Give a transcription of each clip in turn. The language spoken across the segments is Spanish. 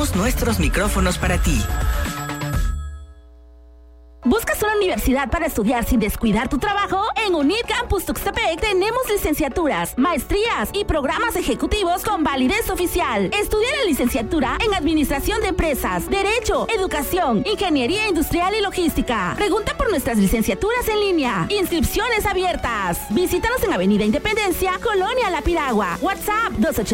Abrimos nuestros micrófonos para ti. ¿Buscas una universidad para estudiar sin descuidar tu trabajo? En UNID Campus Tuxtepec tenemos licenciaturas, maestrías y programas ejecutivos con validez oficial. Estudia la licenciatura en Administración de Empresas, Derecho, Educación, Ingeniería Industrial y Logística. Pregunta por nuestras licenciaturas en línea. Inscripciones abiertas. Visítanos en Avenida Independencia, Colonia La Piragua. WhatsApp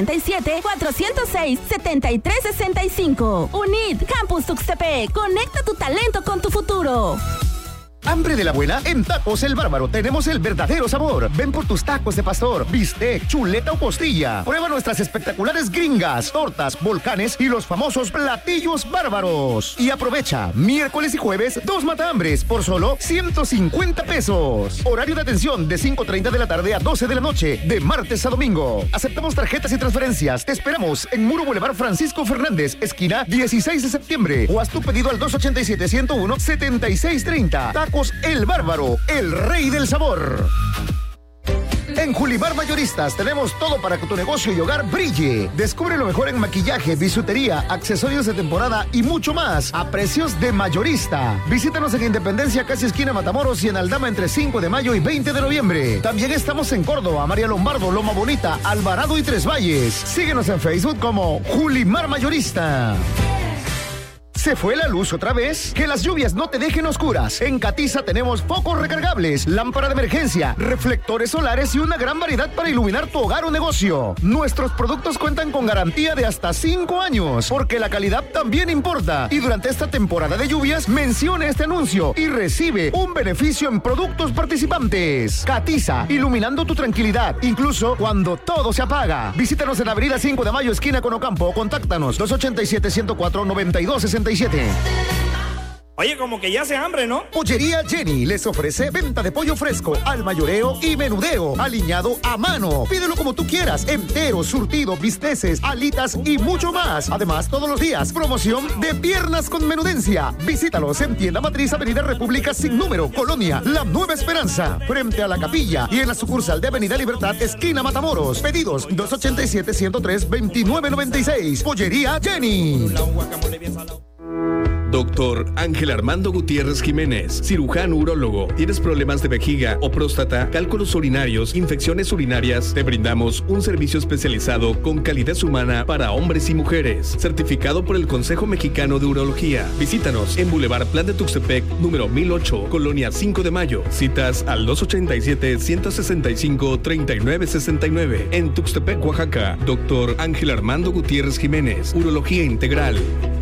287-406-7365. UNID Campus Tuxtepec. Conecta tu talento con tu futuro. ¿Hambre de la buena? En Tacos El Bárbaro tenemos el verdadero sabor. Ven por tus tacos de pastor, bistec, chuleta o costilla. Prueba nuestras espectaculares gringas, tortas, volcanes y los famosos platillos bárbaros. Y aprovecha, miércoles y jueves, 2 matahambres por solo 150 pesos. Horario de atención de 5:30 de la tarde a 12 de la noche, de martes a domingo. Aceptamos tarjetas y transferencias. Te esperamos en Muro Boulevard Francisco Fernández, esquina 16 de septiembre. O haz tu pedido al 287-101-7630. Tacos El Bárbaro, el rey del sabor. En Julimar Mayoristas tenemos todo para que tu negocio y hogar brille. Descubre lo mejor en maquillaje, bisutería, accesorios de temporada y mucho más a precios de mayorista. Visítanos en Independencia, casi esquina Matamoros, y en Aldama entre 5 de mayo y 20 de noviembre. También estamos en Córdoba, María Lombardo, Loma Bonita, Alvarado y Tres Valles. Síguenos en Facebook como Julimar Mayorista. ¿Se fue la luz otra vez? Que las lluvias no te dejen oscuras. En Catiza tenemos focos recargables, lámpara de emergencia, reflectores solares y una gran variedad para iluminar tu hogar o negocio. Nuestros productos cuentan con garantía de hasta 5 años, porque la calidad también importa. Y durante esta temporada de lluvias, mencione este anuncio y recibe un beneficio en productos participantes. Catiza, iluminando tu tranquilidad, incluso cuando todo se apaga. Visítanos en Avenida 5 de Mayo, esquina con Ocampo, o contáctanos 287-104-9267. Oye, como que ya hace hambre, ¿no? Pollería Jenny les ofrece venta de pollo fresco, al mayoreo y menudeo, aliñado a mano. Pídelo como tú quieras, entero, surtido, bisteces, alitas y mucho más. Además, todos los días, promoción de piernas con menudencia. Visítalos en Tienda Matriz, Avenida República sin número, Colonia La Nueva Esperanza, frente a la capilla, y en la sucursal de Avenida Libertad, esquina Matamoros. Pedidos 287-103-2996. Pollería Jenny. Doctor Ángel Armando Gutiérrez Jiménez, cirujano urólogo. ¿Tienes problemas de vejiga o próstata, cálculos urinarios, infecciones urinarias? Te brindamos un servicio especializado con calidez humana para hombres y mujeres, certificado por el Consejo Mexicano de Urología. Visítanos en Boulevard Plan de Tuxtepec, número 1008, Colonia 5 de Mayo. Citas al 287-165-3969. En Tuxtepec, Oaxaca. Doctor Ángel Armando Gutiérrez Jiménez, Urología Integral.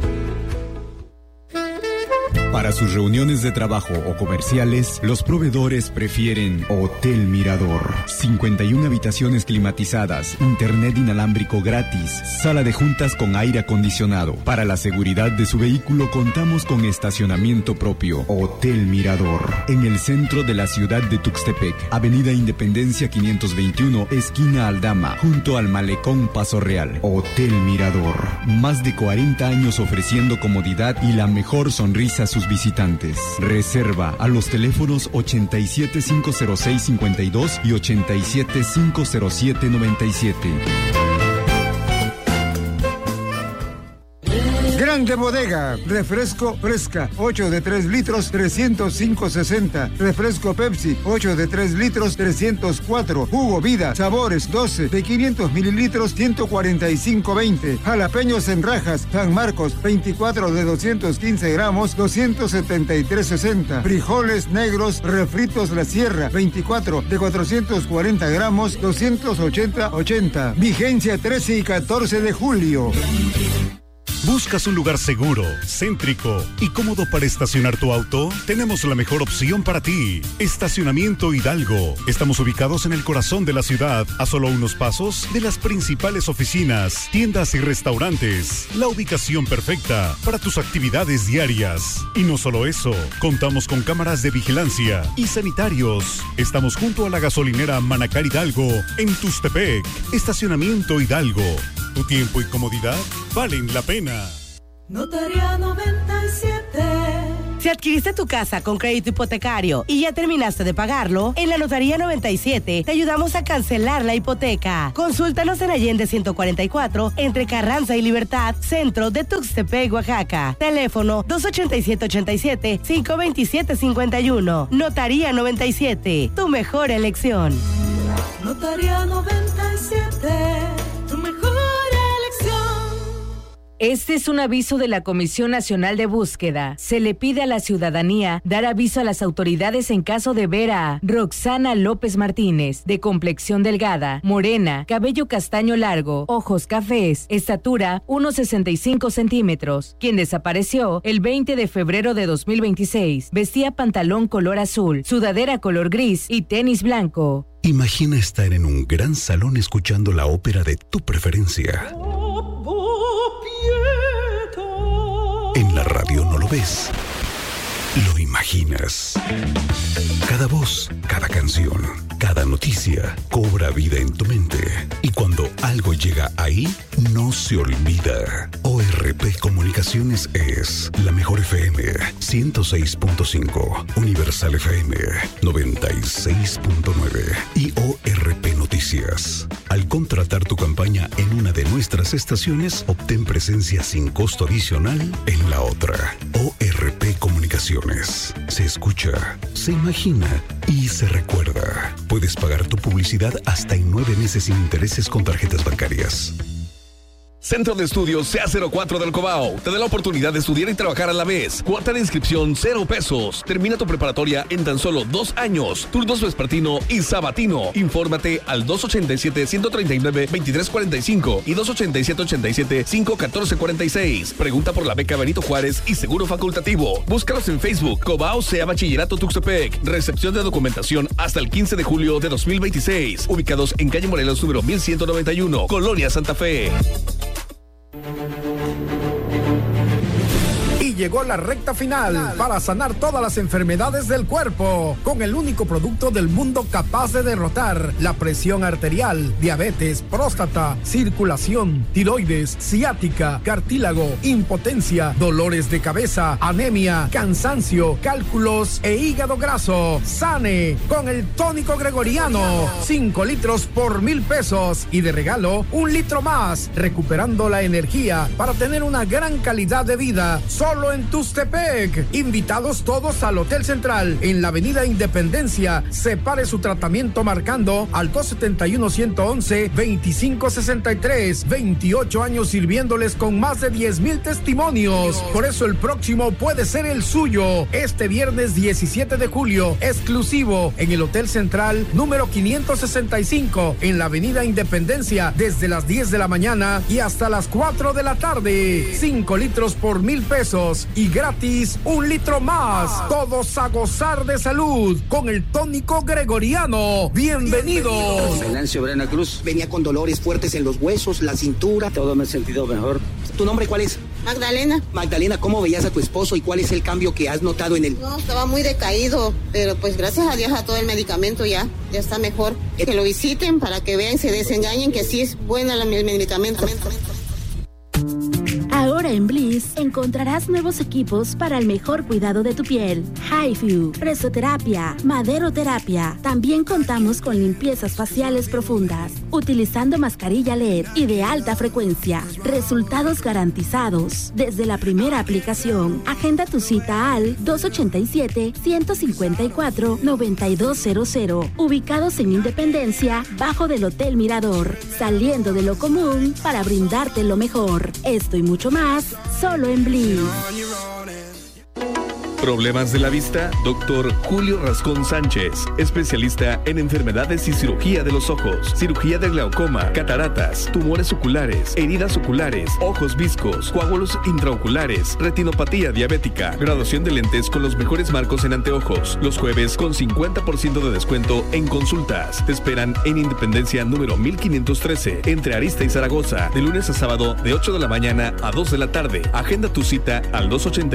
Para sus reuniones de trabajo o comerciales, los proveedores prefieren Hotel Mirador. 51 habitaciones climatizadas, internet inalámbrico gratis, sala de juntas con aire acondicionado. Para la seguridad de su vehículo contamos con estacionamiento propio. Hotel Mirador, en el centro de la ciudad de Tuxtepec, Avenida Independencia 521, esquina Aldama, junto al Malecón Paso Real. Hotel Mirador, más de 40 años ofreciendo comodidad y la mejor sonrisa a sus visitantes. Reserva a los teléfonos 87-506-52 y 87-507-97. Grande Bodega, refresco fresca, 8 de 3 litros, 305.60. Refresco Pepsi, 8 de 3 litros, 304. Jugo Vida, sabores, 12 de 500 mililitros, 145.20. Jalapeños en rajas, San Marcos, 24 de 215 gramos, 273.60. Frijoles negros, refritos La Sierra, 24 de 440 gramos, 280.80. Vigencia 13 y 14 de julio. ¿Buscas un lugar seguro, céntrico y cómodo para estacionar tu auto? Tenemos la mejor opción para ti. Estacionamiento Hidalgo. Estamos ubicados en el corazón de la ciudad, a solo unos pasos de las principales oficinas, tiendas y restaurantes. La ubicación perfecta para tus actividades diarias. Y no solo eso, contamos con cámaras de vigilancia y sanitarios. Estamos junto a la gasolinera Manacar Hidalgo, en Tuxtepec. Estacionamiento Hidalgo. Tu tiempo y comodidad valen la pena. Notaría 97. Si adquiriste tu casa con crédito hipotecario y ya terminaste de pagarlo, en la Notaría 97 te ayudamos a cancelar la hipoteca. Consúltanos en Allende 144, entre Carranza y Libertad, centro de Tuxtepec, Oaxaca. Teléfono 287-87-527-51. Notaría 97, tu mejor elección. Notaría 97, tu mejor elección. Este es un aviso de la Comisión Nacional de Búsqueda. Se le pide a la ciudadanía dar aviso a las autoridades en caso de ver a Roxana López Martínez, de complexión delgada, morena, cabello castaño largo, ojos cafés, estatura 1,65 centímetros, quien desapareció el 20 de febrero de 2026. Vestía pantalón color azul, sudadera color gris y tenis blanco. Imagina estar en un gran salón escuchando la ópera de tu preferencia. En la radio no lo ves, lo imaginas. Cada voz, cada canción, cada noticia cobra vida en tu mente. Y cuando algo llega ahí, no se olvida. ORP Comunicaciones es la mejor FM 106.5, Universal FM 96.9 y ORP Noticias. Al contratar tu campaña en una de nuestras estaciones, obtén presencia sin costo adicional en la otra. ORP Comunicaciones. Se escucha, se imagina y se recuerda. Puedes pagar tu publicidad hasta en 9 meses sin intereses con tarjetas bancarias. Centro de Estudios CA04 del Cobao te da la oportunidad de estudiar y trabajar a la vez. Cuota de inscripción 0 pesos. Termina tu preparatoria en tan solo 2 años. Turnos vespertino y sabatino. Infórmate al 287-139-2345 y 287-87-51446. Pregunta por la beca Benito Juárez y seguro facultativo. Búscalos en Facebook. Cobao sea Bachillerato Tuxtepec. Recepción de documentación hasta el 15 de julio de 2026. Ubicados en calle Morelos número 1191, Colonia Santa Fe. Y llegó la recta final para sanar todas las enfermedades del cuerpo con el único producto del mundo capaz de derrotar la presión arterial, diabetes, próstata, circulación, tiroides, ciática, cartílago, impotencia, dolores de cabeza, anemia, cansancio, cálculos e hígado graso. Sane con el tónico gregoriano. 5 litros por 1,000 pesos y de regalo 1 litro más, recuperando la energía para tener una gran calidad de vida. Solo en Tuxtepec. Invitados todos al Hotel Central en la Avenida Independencia. Separe su tratamiento marcando al 271-111-2563. 28 años sirviéndoles con más de 10,000 testimonios. Por eso el próximo puede ser el suyo. Este viernes 17 de julio, exclusivo en el Hotel Central número 565 en la Avenida Independencia, desde las 10 de la mañana y hasta las 4 de la tarde. 5 litros por 1,000 pesos y gratis 1 litro más. Todos a gozar de salud con el tónico gregoriano. Bienvenidos. Venancio Brena Cruz. Venía con dolores fuertes en los huesos, la cintura. Todo me he sentido mejor. ¿Tu nombre cuál es? Magdalena. Magdalena, ¿cómo veías a tu esposo y cuál es el cambio que has notado en él? No, estaba muy decaído, pero pues gracias a Dios a todo el medicamento ya está mejor. Que lo visiten para que vean, se desengañen que sí es buena el medicamento. Ahora en Bliss encontrarás nuevos equipos para el mejor cuidado de tu piel. HIFU, presoterapia, maderoterapia. También contamos con limpiezas faciales profundas, utilizando mascarilla LED y de alta frecuencia. Resultados garantizados desde la primera aplicación. Agenda tu cita al 287-154-9200. Ubicados en Independencia, bajo del Hotel Mirador. Saliendo de lo común para brindarte lo mejor. Esto y mucho más, solo en Bliss. ¿Problemas de la vista? Dr. Julio Rascón Sánchez, especialista en enfermedades y cirugía de los ojos, cirugía de glaucoma, cataratas, tumores oculares, heridas oculares, ojos viscos, coágulos intraoculares, retinopatía diabética, graduación de lentes con los mejores marcos en anteojos. Los jueves con 50% de descuento en consultas. Te esperan en Independencia número 1513, entre Arista y Zaragoza, de lunes a sábado de 8 de la mañana a 2 de la tarde. Agenda tu cita al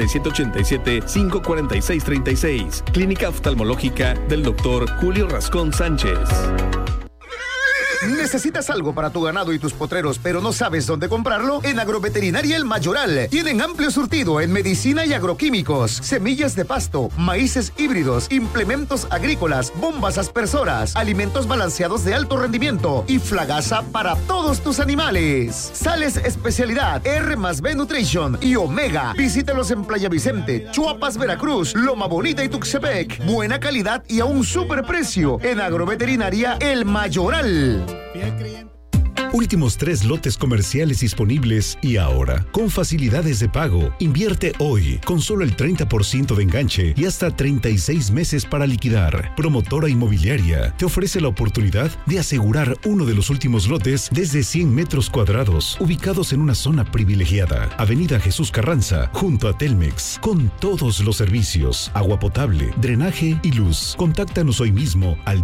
287-87-546-36. Clínica Oftalmológica del Dr. Julio Rascón Sánchez. ¿Necesitas algo para tu ganado y tus potreros, pero no sabes dónde comprarlo? En Agroveterinaria El Mayoral tienen amplio surtido en medicina y agroquímicos, semillas de pasto, maíces híbridos, implementos agrícolas, bombas aspersoras, alimentos balanceados de alto rendimiento y flagaza para todos tus animales. Sales especialidad R+B Nutrition y Omega. Visítalos en Playa Vicente, Chuapas, Veracruz, Loma Bonita y Tuxtepec. Buena calidad y a un superprecio en Agroveterinaria El Mayoral. Últimos 3 lotes comerciales disponibles y ahora, con facilidades de pago. Invierte hoy, con solo el 30% de enganche y hasta 36 meses para liquidar. Promotora Inmobiliaria te ofrece la oportunidad de asegurar uno de los últimos lotes desde 100 metros cuadrados, ubicados en una zona privilegiada. Avenida Jesús Carranza, junto a Telmex, con todos los servicios, agua potable, drenaje y luz. Contáctanos hoy mismo al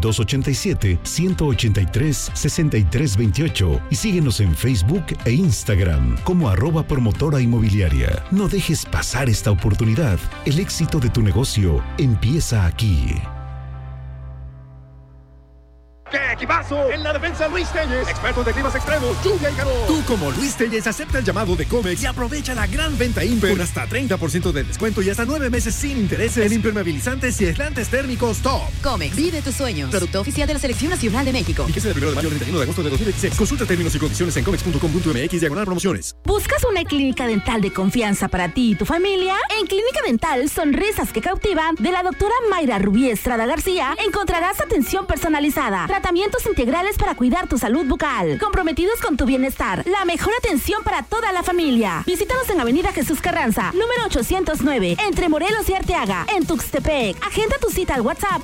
287-183-6328 y síguenos en Facebook e Instagram como ¡Promotora Inmobiliaria! No dejes pasar esta oportunidad. El éxito de tu negocio empieza aquí. ¡Qué equipazo! En la defensa, Luis Telles, experto de climas extremos, lluvia y calor. Tú, como Luis Telles, acepta el llamado de Comex y aprovecha la gran venta Imper con hasta 30% de descuento y hasta 9 meses sin intereses en impermeabilizantes y aislantes térmicos top. Comex, vive tus sueños. Producto oficial de la Selección Nacional de México. Fíjese del 1 de mayo al 31 de agosto de 2016. Consulta términos y condiciones en comex.com.mx/promociones. ¿Buscas una clínica dental de confianza para ti y tu familia? En Clínica Dental Sonrisas que Cautivan de la doctora Mayra Rubí Estrada García encontrarás atención personalizada, tratamientos integrales para cuidar tu salud bucal, comprometidos con tu bienestar, la mejor atención para toda la familia. Visítanos en Avenida Jesús Carranza, número 809, entre Morelos y Arteaga, en Tuxtepec. Agenda tu cita al WhatsApp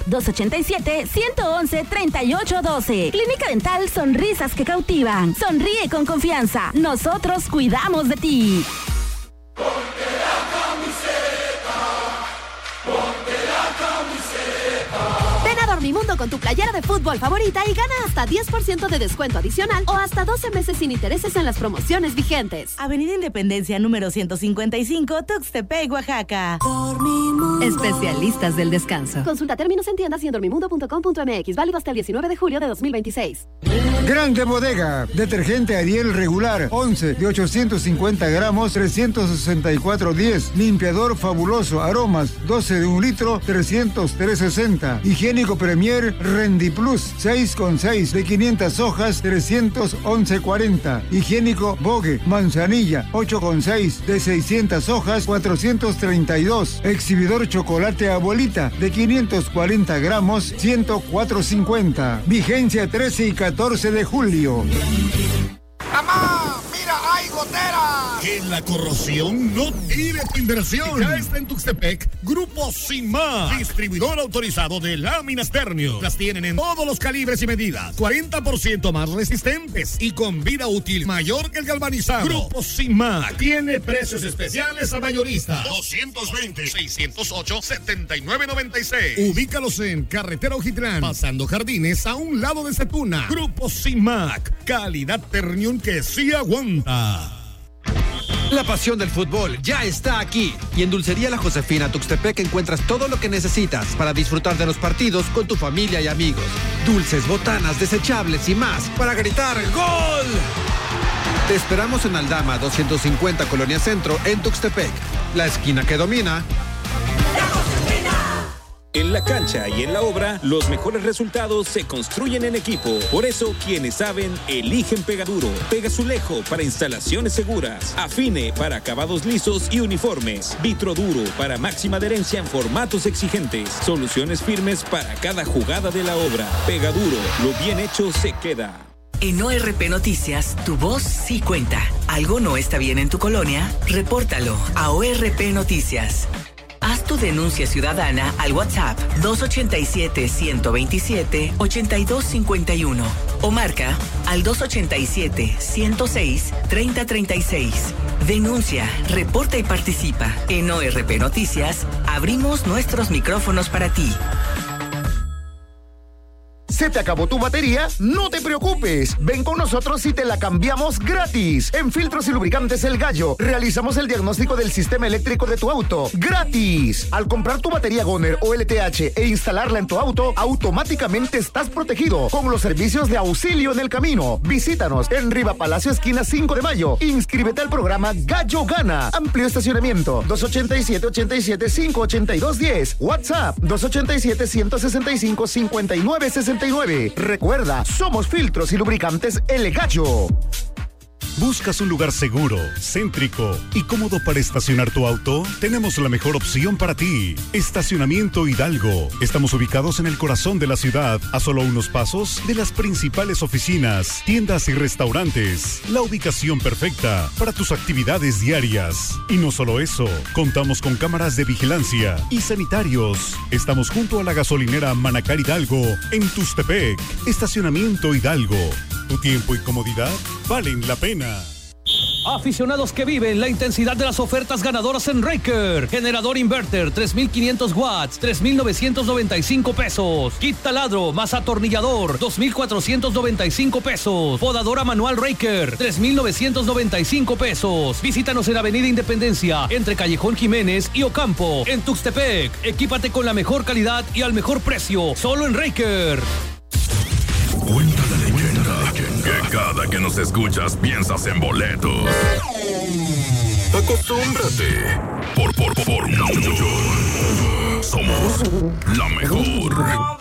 287-111-3812. Clínica Dental Sonrisas que Cautivan. Sonríe con confianza. Nosotros cuidamos de ti. Dormimundo con tu playera de fútbol favorita y gana hasta 10% de descuento adicional o hasta 12 meses sin intereses en las promociones vigentes. Avenida Independencia número 155, Tuxtepec, Oaxaca. Dormimundo. Especialistas del descanso. Consulta términos en tiendas y en dormimundo.com.mx. Válido hasta el 19 de julio de 2026. Grande Bodega. Detergente Ariel regular 11 de 850 gramos 364.10. Limpiador fabuloso aromas 12 de 1 litro 303.60. Higiénico Premier Rendiplus 6,6 de 500 hojas 311.40. Higiénico Vogue Manzanilla 8,6 de 600 hojas 432. Exhibidor Chocolate Abuelita de 540 gramos 104.50. Vigencia 13 y 14 de julio. ¡Mamá! ¡Mira, hay gotera! Que la corrosión no tire tu inversión. Ya está en Tuxtepec Grupo Simar, distribuidor autorizado de láminas Ternium. Las tienen en todos los calibres y medidas, 40% más resistentes y con vida útil mayor que el galvanizado. Grupo Simar tiene precios especiales a mayoristas. 220-608-7996. Ubícalos en Carretera Ojitlán, pasando Jardines, a un lado de Setuna. Grupo Simar, calidad Ternium que sí aguanta. La pasión del fútbol ya está aquí. Y en Dulcería La Josefina Tuxtepec encuentras todo lo que necesitas para disfrutar de los partidos con tu familia y amigos. Dulces, botanas, desechables y más para gritar ¡Gol! Te esperamos en Aldama 250 Colonia Centro en Tuxtepec. La esquina que domina. En la cancha y en la obra, los mejores resultados se construyen en equipo. Por eso, quienes saben, eligen Pegaduro. Pegazulejo para instalaciones seguras. Afine para acabados lisos y uniformes. Vitroduro para máxima adherencia en formatos exigentes. Soluciones firmes para cada jugada de la obra. Pegaduro, lo bien hecho se queda. En ORP Noticias, tu voz sí cuenta. ¿Algo no está bien en tu colonia? Repórtalo a ORP Noticias. Haz tu denuncia ciudadana al WhatsApp 287-127-8251 o marca al 287-106-3036. Denuncia, reporta y participa. En ORP Noticias, abrimos nuestros micrófonos para ti. ¿Se te acabó tu batería? No te preocupes. Ven con nosotros y te la cambiamos gratis. En Filtros y Lubricantes El Gallo, realizamos el diagnóstico del sistema eléctrico de tu auto. ¡Gratis! Al comprar tu batería Goner o LTH e instalarla en tu auto, automáticamente estás protegido con los servicios de auxilio en el camino. Visítanos en Riva Palacio, esquina 5 de Mayo. Inscríbete al programa Gallo Gana. Amplio estacionamiento. 287-87-582-10. WhatsApp 287-165-5969. Recuerda, somos Filtros y Lubricantes El Gallo. ¿Buscas un lugar seguro, céntrico y cómodo para estacionar tu auto? Tenemos la mejor opción para ti. Estacionamiento Hidalgo. Estamos ubicados en el corazón de la ciudad, a solo unos pasos de las principales oficinas, tiendas y restaurantes. La ubicación perfecta para tus actividades diarias. Y no solo eso, contamos con cámaras de vigilancia y sanitarios. Estamos junto a la gasolinera Manacar Hidalgo, en Tuxtepec. Estacionamiento Hidalgo. Tu tiempo y comodidad valen la pena. Aficionados que viven la intensidad de las ofertas ganadoras en Raker. Generador inverter 3,500 watts, 3,995 pesos. Kit taladro más atornillador, 2,495 pesos. Podadora manual Raker, 3,995 pesos. Visítanos en Avenida Independencia, entre Callejón Jiménez y Ocampo, en Tuxtepec. Equípate con la mejor calidad y al mejor precio, solo en Raker. Cuenta la leyenda que cada que nos escuchas piensas en boletos. Acostúmbrate. Por mucho. Somos la mejor.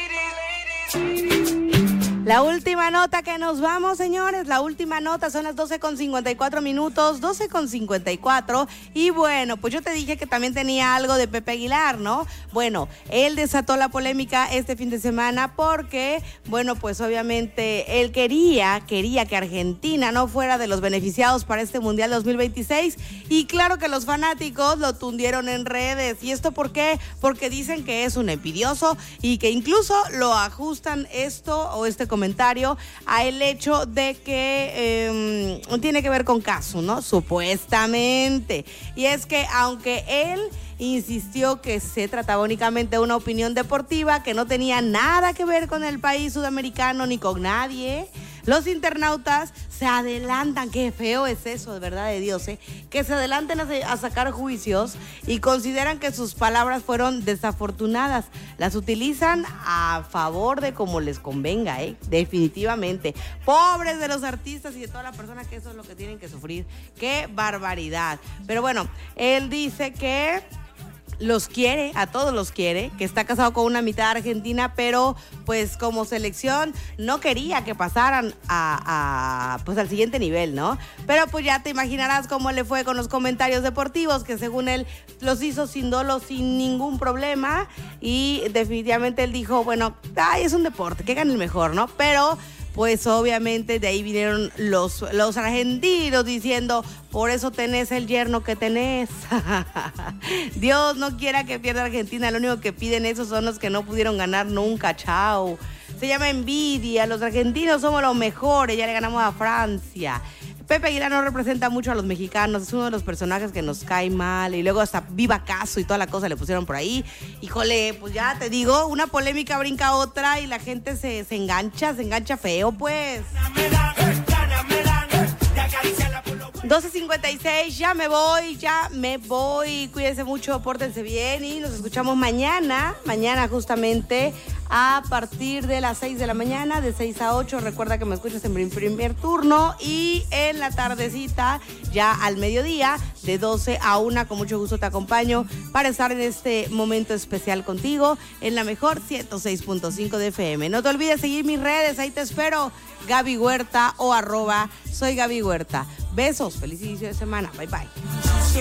La última nota que nos vamos, señores, la última nota, son las 12:54 minutos, 12:54, y bueno, pues yo te dije que también tenía algo de Pepe Aguilar, ¿no? Bueno, él desató la polémica este fin de semana porque, bueno, pues obviamente él quería que Argentina no fuera de los beneficiados para este Mundial 2026, y claro que los fanáticos lo tundieron en redes. ¿Y esto por qué? Porque dicen que es un envidioso y que incluso lo ajustan este comentario a el hecho de que tiene que ver con Casu, ¿no? Supuestamente. Y es que aunque él insistió que se trataba únicamente de una opinión deportiva, que no tenía nada que ver con el país sudamericano ni con nadie, los internautas se adelantan, qué feo es eso, de verdad de Dios, que se adelanten a sacar juicios y consideran que sus palabras fueron desafortunadas. Las utilizan a favor de como les convenga, definitivamente. Pobres de los artistas y de todas las personas, que eso es lo que tienen que sufrir. ¡Qué barbaridad! Pero bueno, él dice que los quiere, a todos los quiere, que está casado con una mitad argentina, pero pues como selección no quería que pasaran pues al siguiente nivel, ¿no? Pero pues ya te imaginarás cómo le fue con los comentarios deportivos, que según él los hizo sin dolo, sin ningún problema, y definitivamente él dijo, bueno, es un deporte, que gane el mejor, ¿no? Pero pues obviamente de ahí vinieron los argentinos diciendo, por eso tenés el yerno que tenés. Dios no quiera que pierda Argentina, lo único que piden esos son los que no pudieron ganar nunca, chao. Se llama envidia, los argentinos somos los mejores, ya le ganamos a Francia. Pepe Aguilar no representa mucho a los mexicanos, es uno de los personajes que nos cae mal, y luego hasta Viva Caso y toda la cosa le pusieron por ahí. Híjole, pues ya te digo, una polémica brinca otra y la gente se engancha feo, pues. 12:56, ya me voy, cuídense mucho, pórtense bien y nos escuchamos mañana justamente a partir de las 6 de la mañana, de 6 a 8, recuerda que me escuchas en primer turno, y en la tardecita, ya al mediodía, de 12 a 1, con mucho gusto te acompaño para estar en este momento especial contigo, en la mejor 106.5 de FM. No te olvides seguir mis redes, ahí te espero, Gaby Huerta o @soy Gaby Huerta. Besos, feliz inicio de semana, bye bye.